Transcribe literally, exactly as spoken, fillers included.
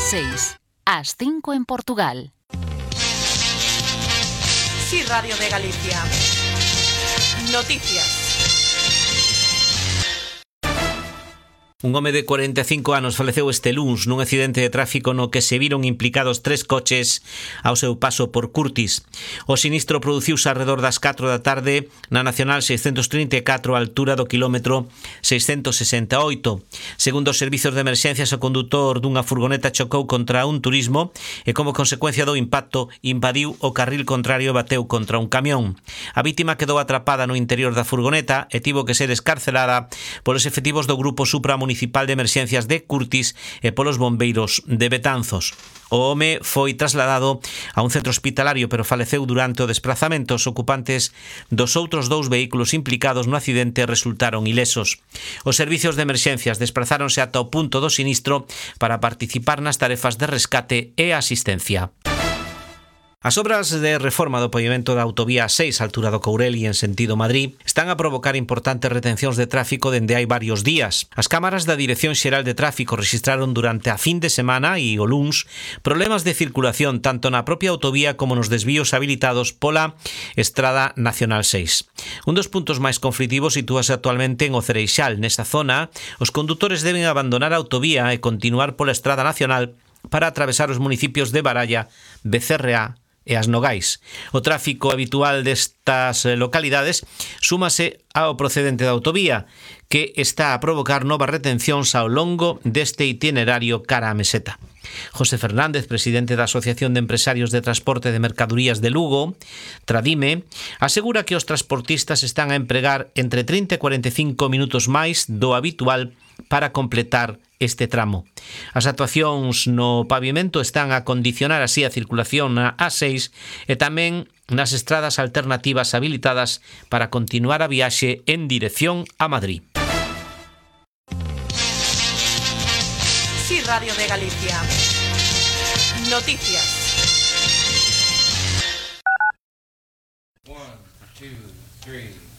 seis, ás cinco en Portugal. Sí, Radio de Galicia. Noticias. Un home de cuarenta e cinco anos faleceu este luns nun accidente de tráfico no que se viron implicados tres coches ao seu paso por Curtis. O sinistro produciuse arredor das catro da tarde na Nacional seiscentos trinta e catro a altura do quilómetro seiscentos sesenta e oito. Segundo os servizos de emerxencias, o condutor dunha furgoneta chocou contra un turismo e como consecuencia do impacto invadiu o carril contrario e bateu contra un camión. A vítima quedou atrapada no interior da furgoneta e tivo que ser escarcelada polos efectivos do Grupo Supramunicipal Municipal de Emerxencias de Curtis e polos bombeiros de Betanzos. O home foi trasladado a un centro hospitalario, pero faleceu durante o desplazamento. Os ocupantes dos outros dous vehículos implicados no accidente resultaron ilesos. Os servicios de emerxencias desplazáronse ata o punto do sinistro para participar nas tarefas de rescate e asistencia. As obras de reforma do pavimento da autovía seis, altura do Courel e en sentido Madrid, están a provocar importantes retencións de tráfico dende hai varios días. As cámaras da Dirección Xeral de Tráfico registraron durante a fin de semana e o luns problemas de circulación tanto na propia autovía como nos desvíos habilitados pola Estrada Nacional seis. Un dos puntos máis conflitivos sitúase actualmente en O Cereixal. Nesta zona, os condutores deben abandonar a autovía e continuar pola Estrada Nacional para atravesar os municipios de Baralla, Becerreá e as Nogais. O tráfico habitual destas localidades súmase ao procedente da autovía, que está a provocar novas retencións ao longo deste itinerario cara á Meseta. José Fernández, presidente da Asociación de Empresarios de Transporte de Mercadorías de Lugo, Tradime, asegura que os transportistas están a empregar entre trinta e cuarenta e cinco minutos máis do habitual para completar este tramo. As actuacións no pavimento están a condicionar así a circulación na A seis e tamén nas estradas alternativas habilitadas para continuar a viaxe en dirección a Madrid. Sí, Radio de Galicia. Noticias. One, two, three.